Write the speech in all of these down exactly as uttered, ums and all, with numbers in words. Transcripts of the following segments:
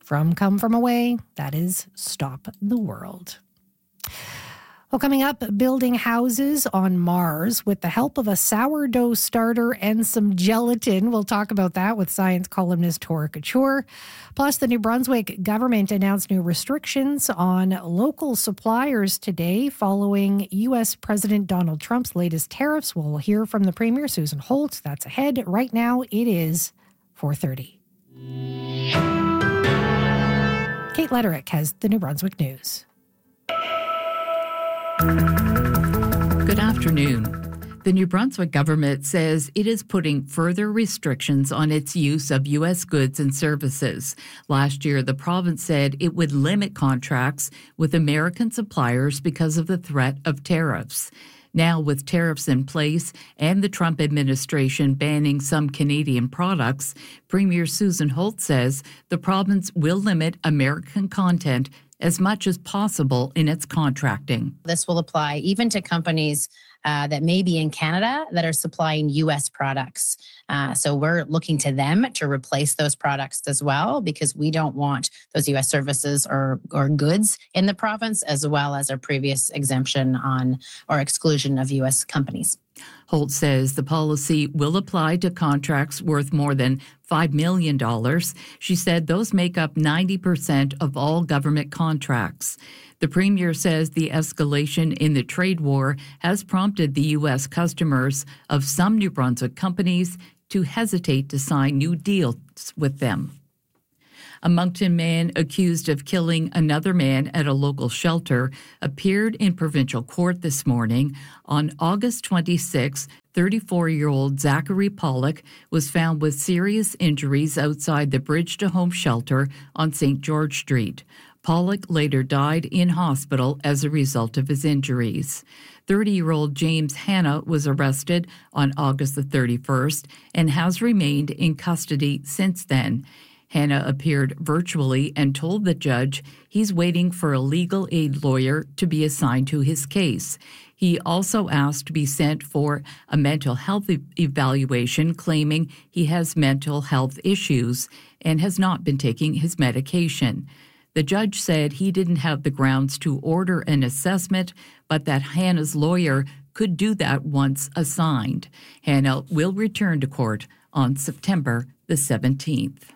from Come From Away. That is Stop the World. Well, coming up, building houses on Mars with the help of a sourdough starter and some gelatin. We'll talk about that with science columnist Tora Couture. Plus, the New Brunswick government announced new restrictions on local suppliers today following U S President Donald Trump's latest tariffs. We'll hear from the Premier, Susan Holt. That's ahead. Right now, it is four thirty. Kate Letterick has the New Brunswick News. Good afternoon. The New Brunswick government says it is putting further restrictions on its use of U S goods and services. Last year, the province said it would limit contracts with American suppliers because of the threat of tariffs. Now, with tariffs in place and the Trump administration banning some Canadian products, Premier Susan Holt says the province will limit American content as much as possible in its contracting. This will apply even to companies uh, that may be in Canada that are supplying U S products. Uh, so we're looking to them to replace those products as well, because we don't want those U S services or, or goods in the province, as well as our previous exemption on or exclusion of U S companies. Holt says the policy will apply to contracts worth more than five million dollars. She said those make up ninety percent of all government contracts. The Premier says the escalation in the trade war has prompted the U S customers of some New Brunswick companies to hesitate to sign new deals with them. A Moncton man accused of killing another man at a local shelter appeared in provincial court this morning. On August twenty-sixth, thirty-four-year-old Zachary Pollock was found with serious injuries outside the Bridge to Home shelter on Saint George Street. Pollock later died in hospital as a result of his injuries. thirty-year-old James Hanna was arrested on August the thirty-first and has remained in custody since then. Hanna appeared virtually and told the judge he's waiting for a legal aid lawyer to be assigned to his case. He also asked to be sent for a mental health e- evaluation, claiming he has mental health issues and has not been taking his medication. The judge said he didn't have the grounds to order an assessment, but that Hanna's lawyer could do that once assigned. Hanna will return to court on September the seventeenth.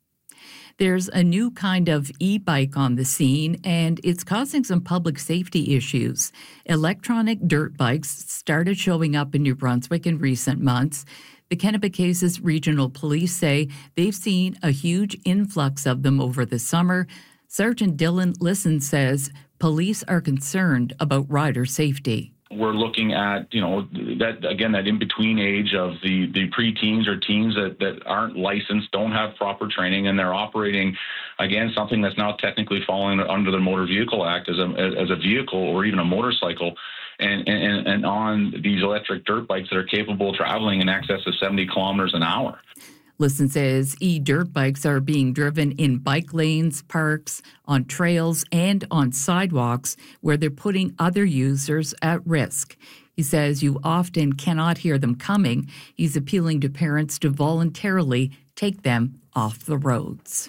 There's a new kind of e-bike on the scene, and it's causing some public safety issues. Electronic dirt bikes started showing up in New Brunswick in recent months. The Kennebecasis Regional Police say they've seen a huge influx of them over the summer. Sergeant Dylan Lisson says police are concerned about rider safety. We're looking at, you know, that again, that in-between age of the, the pre-teens or teens that, that aren't licensed, don't have proper training, and they're operating, again, something that's now technically falling under the Motor Vehicle Act as a, as a vehicle or even a motorcycle, and, and, and on these electric dirt bikes that are capable of traveling in excess of seventy kilometers an hour. Lisson says e-dirt bikes are being driven in bike lanes, parks, on trails, and on sidewalks where they're putting other users at risk. He says you often cannot hear them coming. He's appealing to parents to voluntarily take them off the roads.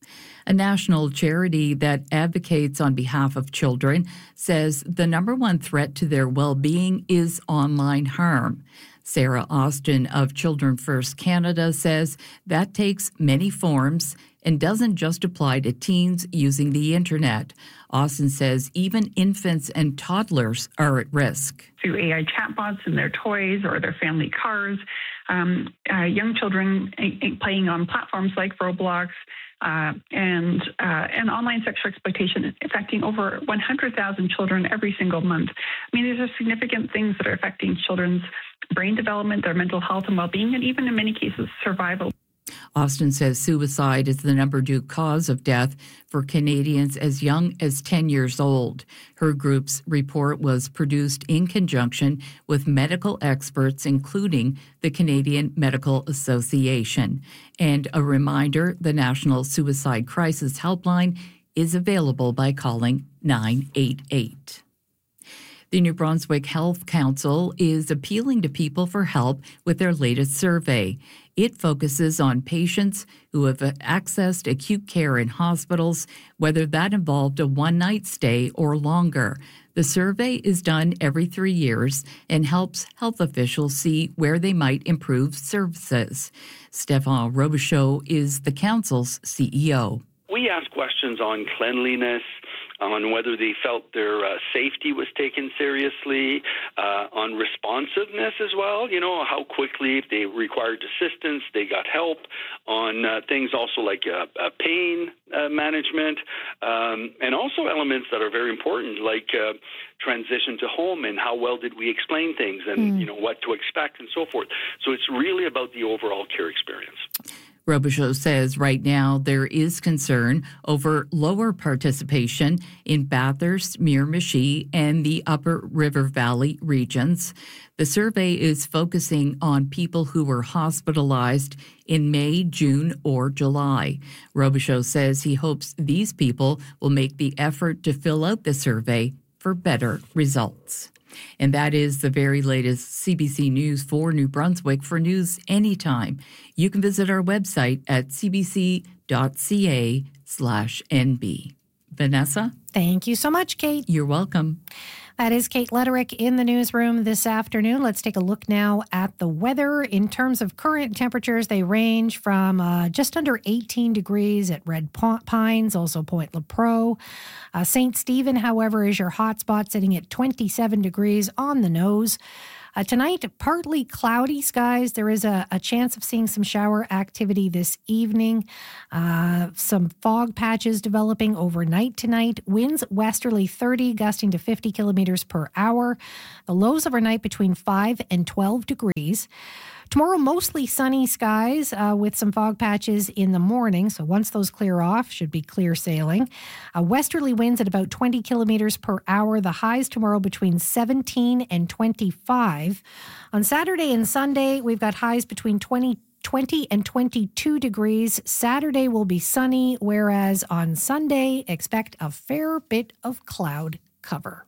A national charity that advocates on behalf of children says the number one threat to their well-being is online harm. Sarah Austin of Children First Canada says that takes many forms and doesn't just apply to teens using the internet. Austin says even infants and toddlers are at risk. Through A I chatbots in their toys or their family cars, um, uh, young children playing on platforms like Roblox, Uh, and uh, and online sexual exploitation affecting over one hundred thousand children every single month. I mean, these are significant things that are affecting children's brain development, their mental health and well-being, and even in many cases, survival. Austin says suicide is the number two cause of death for Canadians as young as ten years old. Her group's report was produced in conjunction with medical experts, including the Canadian Medical Association. And a reminder, the National Suicide Crisis Helpline is available by calling nine eight eight. The New Brunswick Health Council is appealing to people for help with their latest survey. It focuses on patients who have accessed acute care in hospitals, whether that involved a one-night stay or longer. The survey is done every three years and helps health officials see where they might improve services. Stefan Robichaud is the council's C E O. We ask questions on cleanliness, on whether they felt their uh, safety was taken seriously, uh, on responsiveness as well, you know, how quickly, if they required assistance, they got help, on uh, things also like uh, uh, pain uh, management, um, and also elements that are very important, like uh, transition to home and how well did we explain things and, mm. you know, what to expect and so forth. So it's really about the overall care experience. Robichaud says right now there is concern over lower participation in Bathurst, Miramichi, and the Upper River Valley regions. The survey is focusing on people who were hospitalized in May, June, or July. Robichaud says he hopes these people will make the effort to fill out the survey for better results. And that is the very latest C B C News for New Brunswick. For news anytime, you can visit our website at cbc.ca slash nb. Vanessa? Thank you so much, Kate. You're welcome. That is Kate Lederick in the newsroom this afternoon. Let's take a look now at the weather. In terms of current temperatures, they range from uh, just under eighteen degrees at Red Pines, also Point Lepreau. Uh, Saint Stephen, however, is your hotspot, sitting at twenty-seven degrees on the nose. Uh, tonight, partly cloudy skies. There is a, a chance of seeing some shower activity this evening. Uh, some fog patches developing overnight tonight. Winds westerly thirty, gusting to fifty kilometers per hour. The lows overnight between five and twelve degrees. Tomorrow, mostly sunny skies uh, with some fog patches in the morning. So once those clear off, should be clear sailing. Uh, westerly winds at about twenty kilometers per hour. The highs tomorrow between seventeen and twenty-five. On Saturday and Sunday, we've got highs between twenty, twenty and twenty-two degrees. Saturday will be sunny, whereas on Sunday, expect a fair bit of cloud cover.